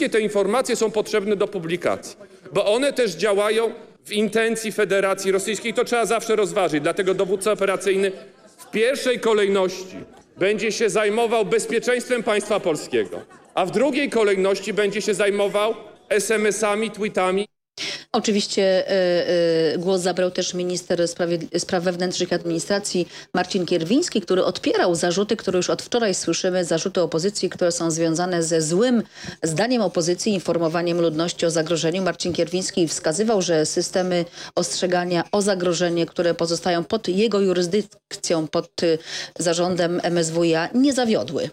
wszystkie te informacje są potrzebne do publikacji, bo one też działają w intencji Federacji Rosyjskiej. To trzeba zawsze rozważyć. Dlatego dowódca operacyjny w pierwszej kolejności będzie się zajmował bezpieczeństwem państwa polskiego, a w drugiej kolejności będzie się zajmował SMS-ami, tweetami. Oczywiście głos zabrał też minister spraw wewnętrznych i administracji Marcin Kierwiński, który odpierał zarzuty, które już od wczoraj słyszymy, zarzuty opozycji, które są związane ze złym zdaniem opozycji informowaniem ludności o zagrożeniu. Marcin Kierwiński wskazywał, że systemy ostrzegania o zagrożenie, które pozostają pod jego jurysdykcją, pod zarządem MSWiA, nie zawiodły.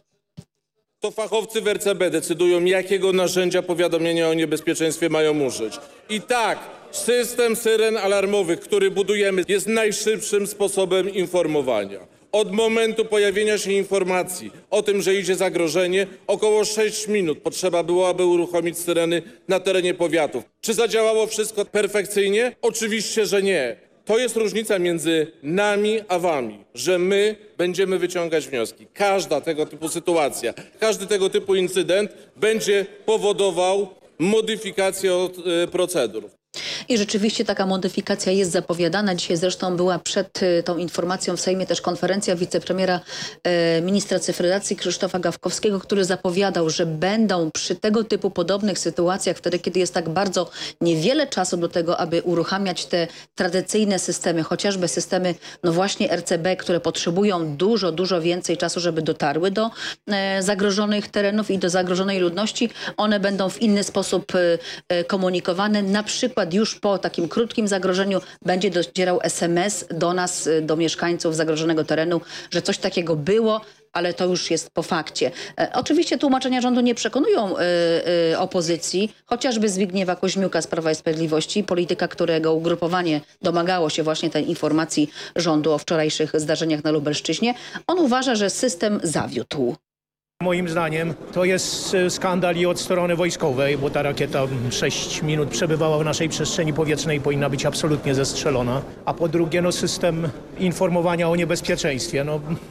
To fachowcy w RCB decydują, jakiego narzędzia powiadomienia o niebezpieczeństwie mają użyć. I tak, system syren alarmowych, który budujemy, jest najszybszym sposobem informowania. Od momentu pojawienia się informacji o tym, że idzie zagrożenie, około 6 minut potrzeba było, aby uruchomić syreny na terenie powiatów. Czy zadziałało wszystko perfekcyjnie? Oczywiście, że nie. To jest różnica między nami a wami, że my będziemy wyciągać wnioski. Każda tego typu sytuacja, każdy tego typu incydent będzie powodował modyfikację procedur. I rzeczywiście taka modyfikacja jest zapowiadana. Dzisiaj zresztą była przed tą informacją w Sejmie też konferencja wicepremiera ministra cyfryzacji Krzysztofa Gawkowskiego, który zapowiadał, że będą przy tego typu podobnych sytuacjach, wtedy kiedy jest tak bardzo niewiele czasu do tego, aby uruchamiać te tradycyjne systemy, chociażby systemy no właśnie RCB, które potrzebują dużo więcej czasu, żeby dotarły do zagrożonych terenów i do zagrożonej ludności. One będą w inny sposób komunikowane. Na przykład już po takim krótkim zagrożeniu będzie docierał SMS do nas, do mieszkańców zagrożonego terenu, że coś takiego było, ale to już jest po fakcie. Oczywiście tłumaczenia rządu nie przekonują opozycji, chociażby Zbigniewa Koźmiuka z Prawa i Sprawiedliwości, polityka, którego ugrupowanie domagało się właśnie tej informacji rządu o wczorajszych zdarzeniach na Lubelszczyźnie. On uważa, że system zawiódł. Moim zdaniem to jest skandal i od strony wojskowej, bo ta rakieta 6 minut przebywała w naszej przestrzeni powietrznej i powinna być absolutnie zestrzelona. A po drugie, no, system informowania o niebezpieczeństwie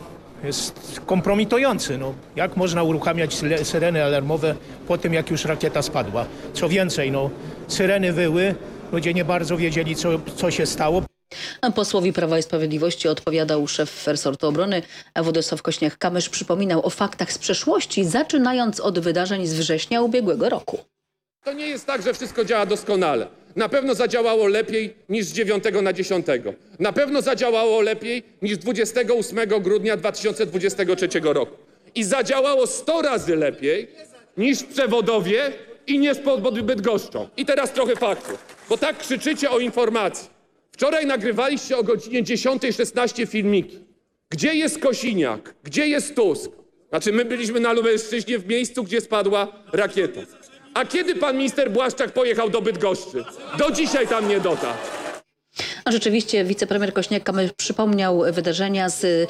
jest kompromitujący. Jak można uruchamiać syreny alarmowe po tym, jak już rakieta spadła? Co więcej, syreny wyły, ludzie nie bardzo wiedzieli, co się stało. Posłowi Prawa i Sprawiedliwości odpowiadał szef resortu obrony Władysław Kosiniak-Kamysz. Przypominał o faktach z przeszłości, zaczynając od wydarzeń z września ubiegłego roku. To nie jest tak, że wszystko działa doskonale. Na pewno zadziałało lepiej niż z 9 na 10. Na pewno zadziałało lepiej niż 28 grudnia 2023 roku. I zadziałało 100 razy lepiej niż w Przewodowie i niż pod Bydgoszczą. I teraz trochę faktów, bo tak krzyczycie o informacji. Wczoraj nagrywaliście o godzinie 10:16 filmiki. Gdzie jest Kosiniak? Gdzie jest Tusk? Znaczy my byliśmy na Lubelszczyźnie w miejscu, gdzie spadła rakieta. A kiedy pan minister Błaszczak pojechał do Bydgoszczy? Do dzisiaj tam nie dotarł. A rzeczywiście wicepremier Kosiniak-Kamysz przypomniał wydarzenia z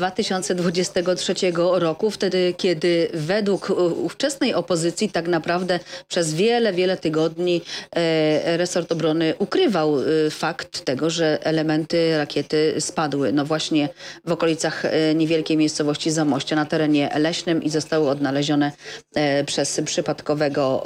2023 roku, wtedy kiedy według ówczesnej opozycji tak naprawdę przez wiele tygodni resort obrony ukrywał fakt tego, że elementy rakiety spadły no właśnie w okolicach niewielkiej miejscowości Zamościa na terenie leśnym i zostały odnalezione przez przypadkowego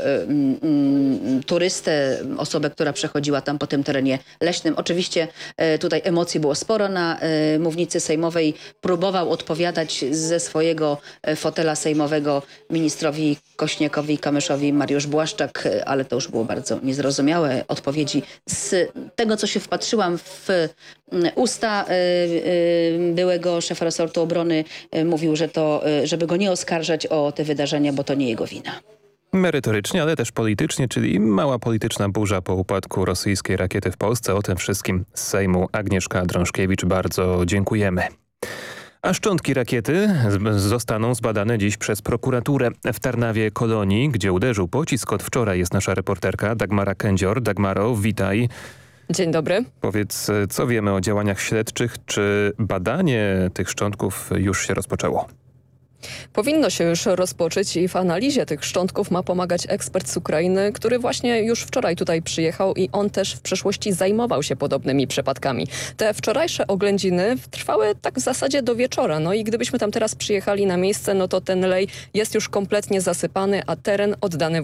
turystę, osobę, która przechodziła tam po tym terenie leśnym. Oczywiście tutaj emocji było sporo na mównicy sejmowej. Próbował odpowiadać ze swojego fotela sejmowego ministrowi Kośniakowi i Kamyszowi Mariusz Błaszczak, ale to już było bardzo niezrozumiałe odpowiedzi. Z tego, co się wpatrzyłam w usta byłego szefa resortu obrony, mówił, że żeby go nie oskarżać o te wydarzenia, bo to nie jego wina. Merytorycznie, ale też politycznie, czyli mała polityczna burza po upadku rosyjskiej rakiety w Polsce. O tym wszystkim z Sejmu Agnieszka Drążkiewicz. Bardzo dziękujemy. A szczątki rakiety zostaną zbadane dziś przez prokuraturę w Tarnawie Kolonii, gdzie uderzył pocisk. Od wczoraj jest nasza reporterka Dagmara Kędzior. Dagmaro, witaj. Dzień dobry. Powiedz, co wiemy o działaniach śledczych? Czy badanie tych szczątków już się rozpoczęło? Powinno się już rozpocząć i w analizie tych szczątków ma pomagać ekspert z Ukrainy, który właśnie już wczoraj tutaj przyjechał i on też w przeszłości zajmował się podobnymi przypadkami. Te wczorajsze oględziny trwały tak w zasadzie do wieczora. No i gdybyśmy tam teraz przyjechali na miejsce, no to ten lej jest już kompletnie zasypany, a teren oddany